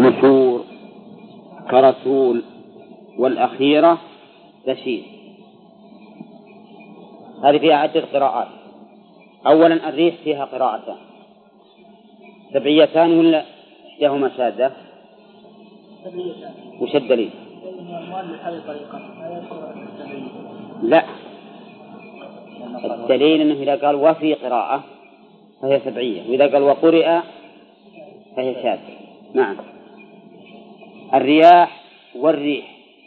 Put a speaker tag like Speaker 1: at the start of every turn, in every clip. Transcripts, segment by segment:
Speaker 1: نشور كرسول والأخيرة بشير. هذه فيها عدة قراءات. أولا الريح فيها قراءتان سبعيتان ولا إحداهما شاذة؟ وش الدليل؟ لا، الدليل أنه إذا قال وفي قراءة فهي سبعية، وإذا قال وقرئ فهي شاذة. نعم. الرياح والريح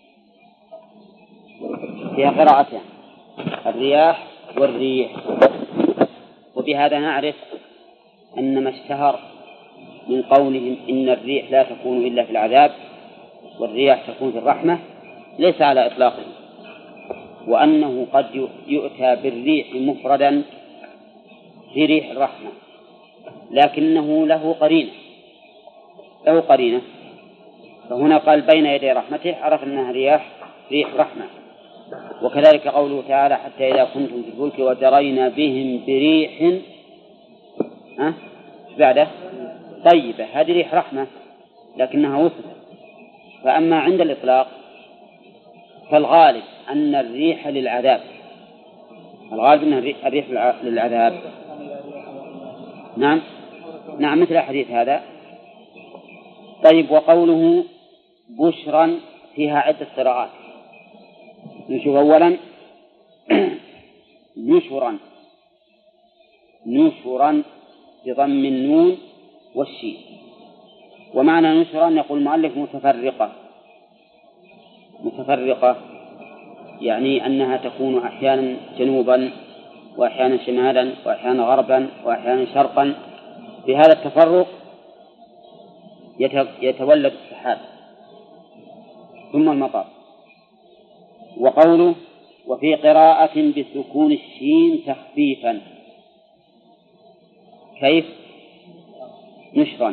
Speaker 1: فيها قراءتان، الرياح والريح. وبهذا نعرف أن ما اشتهر من قولهم إن الريح لا تكون إلا في العذاب والرياح تكون في الرحمة ليس على إطلاقه، وأنه قد يؤتى بالريح مفردا في ريح الرحمة، لكنه له قرينة، فهنا قال بين يدي رحمته عرف أنها ريح رحمة. وكذلك قوله تعالى حتى إذا كنتم في الفلك وجرينا بهم بريح بعده طيبة، هذه ريح رحمة لكنها وصفت. فأما عند الإطلاق فالغالب أن الريح للعذاب، الغالب أن الريح للعذاب. نعم مثل الحديث هذا. طيب، وقوله بشرا فيها عدة قراءات. نشوف أولا نشرا بضم النون والشين. ومعنى نشرا يقول المؤلف متفرقة، يعني أنها تكون أحيانا جنوبا وأحيانا شمالا وأحيانا غربا وأحيانا شرقا. في هذا التفرق يتولد السحاب ثم المطر. وقوله وفي قراءة بسكون الشين تخفيفا، كيف؟ نشرا.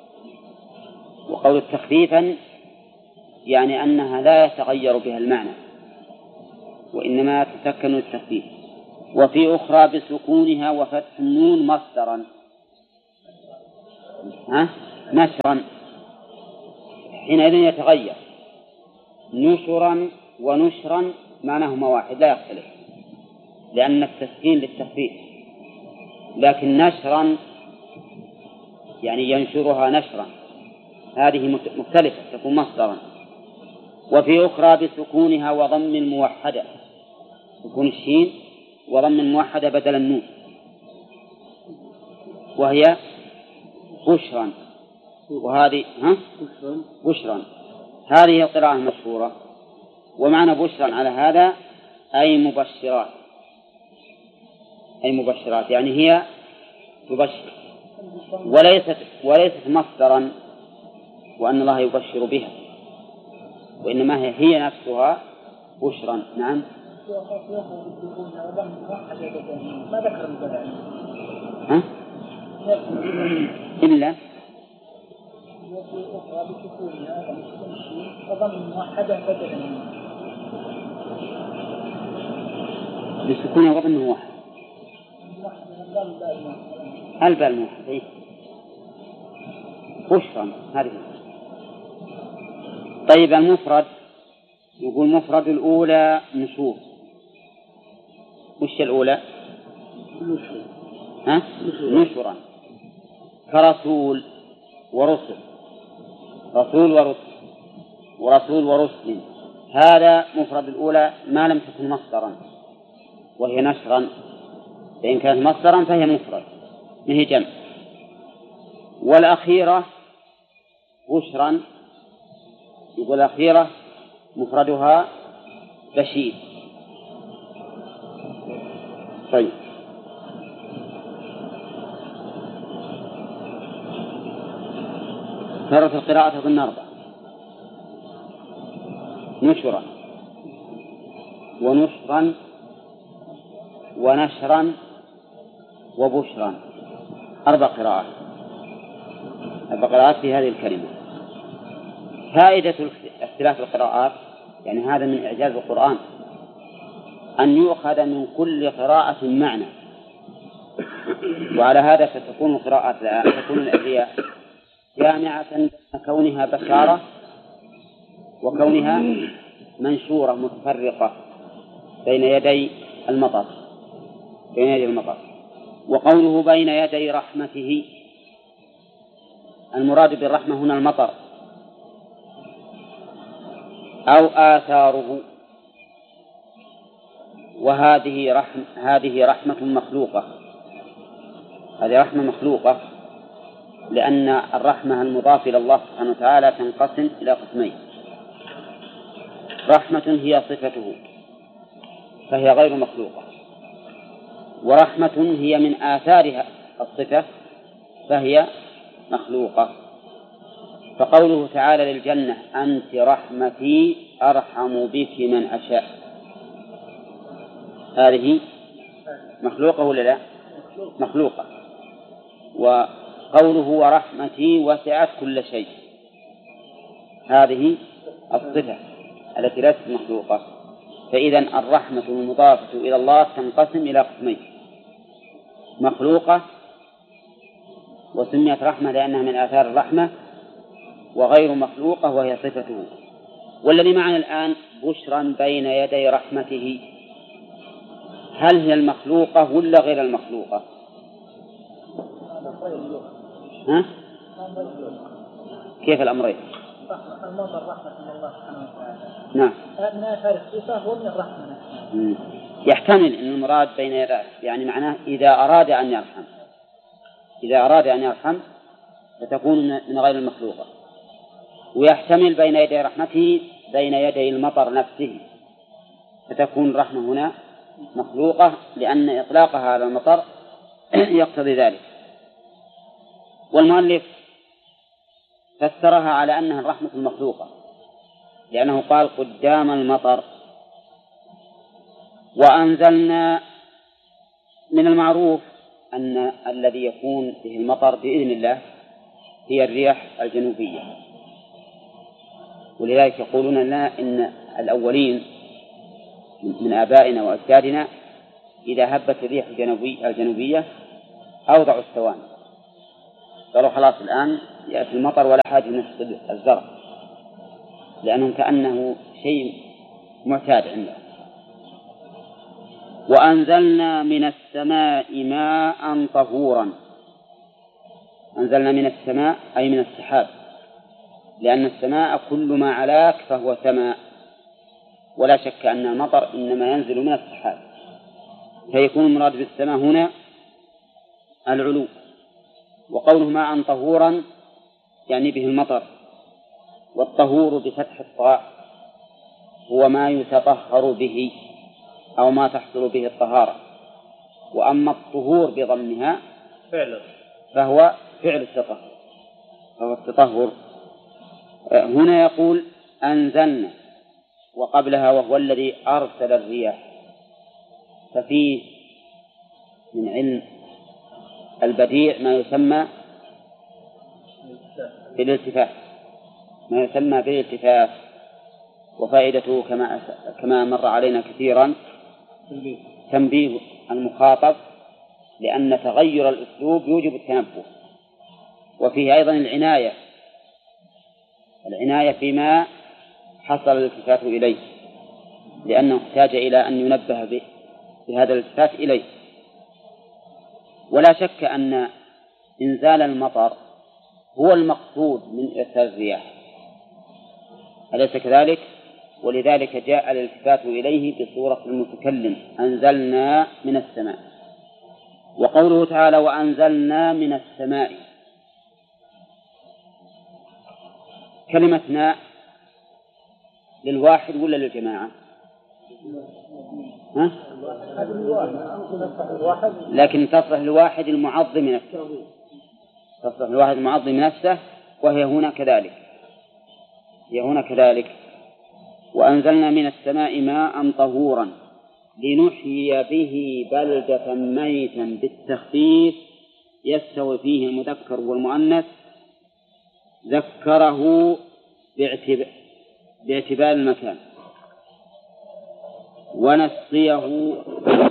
Speaker 1: وقول تخفيفا يعني أنها لا يتغير بها المعنى وإنما تسكن التخفيف. وفي أخرى بسكونها وفتح النون مصدرا نشرا، حينئذ يتغير. نشرا ونشرا معناهما واحد لا يختلف، لأن التسكين للتخفيف، لكن نشرا يعني ينشرها نشرا، هذه مختلفة تكون مصدرا. وفي أخرى بسكونها وضم الموحدة، سكون الشين وضم الموحدة بدل النون، وهي بشرا. وهذه بشرا، هذه القراءة المشهورة. ومعنى بشرا على هذا أي مبشرات، يعني هي تبشر وليست مصدرا وأن الله يبشر بها، وإنما هي نفسها بشرا. نعم.
Speaker 2: ما ذكر البلاء
Speaker 1: إلا
Speaker 2: وفي أخرى بسكونها وضم موحدة بدلا
Speaker 1: بسكونها وضم موحد الباء الموحد بشرا هذه. طيب، المفرد يقول مفرد الأولى نشور. وش الأولى؟ نشرا كرسول ورسل، ورسول ورسل. هذا مفرد الأولى ما لم تكن مصدرا وهي نشرا، فإن كانت مصدرا فهي مفرد هي جمع. والأخيرة بشرا، يقول الأخيرة مفردها بشير. طيب، صارت القراءة ضمن 4: نشرا ونشرا ونشرا وبشرا، 4 قراءات في هذه الكلمة. فائدة اختلاف القراءات، يعني هذا من إعجاز القرآن أن يؤخذ من كل قراءة معنى، وعلى هذا ستكون القراءات تكون الأدعية جامعة كونها بشارة وكونها منشورة متفرقة بين يدي المطر. وقوله بين يدي رحمته، المراد بالرحمة هنا المطر أو آثاره، هذه رحمة مخلوقة. هذه رحمة مخلوقة، لأن الرحمة المضافة إلى الله سبحانه وتعالى تنقسم إلى قسمين: رحمة هي صفته فهي غير مخلوقة، ورحمة هي من آثارها الصفة فهي مخلوقة. فقوله تعالى للجنة: أنت رحمتي أرحم بك من أشاء، هذه مخلوقة ولا لا؟ مخلوقة. وقوله ورحمتي وسعت كل شيء، هذه الصفة التي ليست مخلوقة. فإذا الرحمة المضافة إلى الله تنقسم إلى قسمين: مخلوقة وسميت رحمة لأنها من آثار الرحمة، وغير مخلوقة وهي صفته. والذي معنا الآن بشرا بين يدي رحمته، هل هي المخلوقة ولا غير المخلوقة؟ ها؟ كيف الأمرين؟
Speaker 2: المنظر رحمة من الله سبحانه وتعالى.
Speaker 1: نعم.
Speaker 2: من آثار الصفة ومن الرحمة.
Speaker 1: يحتمل أن المراد بين يديه يعني معناه إذا أراد أن يرحم، إذا أراد أن يرحم فتكون من غير المخلوقة. ويحتمل بين يدي رحمته بين يدي المطر نفسه، فتكون الرحمة هنا مخلوقة، لأن إطلاقها على المطر يقتضي ذلك. والمؤلف فسرها على أنها الرحمة المخلوقة، لأنه قال قدام المطر. وأنزلنا، من المعروف أن الذي يكون به المطر بإذن الله هي الرياح الجنوبية، ولذلك يقولون لنا إن الأولين من آبائنا وأجدادنا إذا هبت الريح الجنوبية أوضعوا السواني، قالوا خلاص الآن يأتي المطر ولا حاجة نسقي الزرع، لأنهم كأنه شيء معتاد عندهم. وأنزلنا من السماء ماء طهورا. أنزلنا من السماء أي من السحاب، لأن السماء كل ما علاك فهو سماء، ولا شك أن المطر إنما ينزل من السحاب، فيكون المراد بالسماء هنا العلو. وقوله ماء طهورا يعني به المطر، والطهور بفتح الطاء هو ما يتطهر به أو ما تحصل به الطهارة، وأما الطهور بضمها فهو فعل التطهر، فهو التطهر. هنا يقول أنزلنا، وقبلها وهو الذي أرسل الرياح، ففيه من علم البديع ما يسمى بالالتفاف، ما يسمى بالالتفاف، وفائدته كما مر علينا كثيرا تنبيه المخاطب، لأن تغير الأسلوب يوجب التنبه. وفيه أيضا العناية فيما حصل الالتفات إليه، لأنه احتاج إلى أن ينبه بهذا الالتفات إليه. ولا شك أن إنزال المطر هو المقصود من إرسال الرياح، أليس كذلك؟ ولذلك جاء الالتفات إليه بصورة المتكلم: أنزلنا من السماء. وقوله تعالى وأنزلنا من السماء، كلمة ناء للواحد ولا للجماعة؟ ها؟ لكن تصلح للواحد المعظم نفسه، تصلح للواحد المعظم نفسه، وهي هنا كذلك، هي هنا كذلك. وأنزلنا من السماء ماء طهورا لنحيي به بلدة ميتا بالتخفيف يستوي فيه المذكر والمؤنث، ذكره باعتبار المكان. ونسقيه،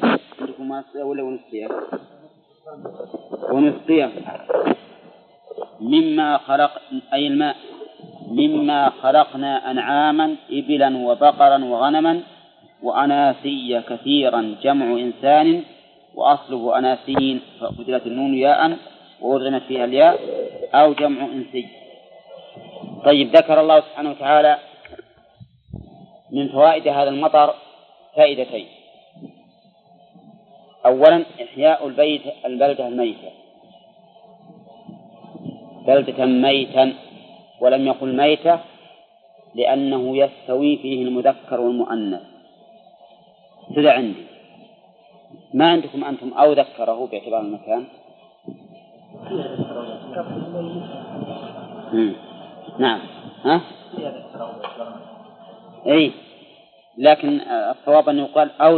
Speaker 1: عندكم نسقيه ولا ونسقيه؟ ونسقيه مما خلق أي الماء مما خلقنا أنعاما إبلا وبقرا وغنما وأناسيا كثيرا جمع إنسان وأصله أناسين فبدلت النون ياء وأدغمت فيها الياء أو جمع إنسي. طيب، ذكر الله سبحانه وتعالى من فوائد هذا المطر فائدتين. أولا إحياء البلدة الميتة، بلدة ميتا، ولم يقل ميتة لأنه يستوي فيه المذكر والمؤنث. هذا عندي، ما عندكم أنتم أو ذكره باعتبار المكان؟ نعم، ها؟ أي، لكن الصواب أن يقال أو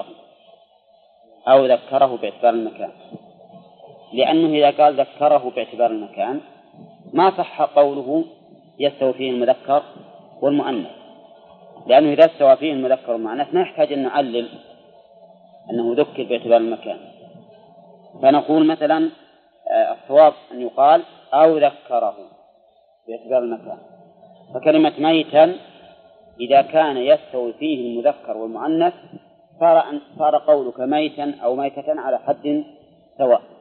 Speaker 1: ذكره باعتبار المكان، لأنه إذا قال ذكره باعتبار المكان ما صح قوله يستوي فيه المذكر والمؤنث، لأنه إذا استوى فيه المذكر والمؤنث ما يحتاج أن نعلل أنه ذكر باعتبار المكان. فنقول مثلا الصواب أن يقال أو ذكره باعتبار المكان. فكلمة ميتا إذا كان يستوي فيه المذكر والمؤنث صار قولك ميتا أو ميتة على حد سواء.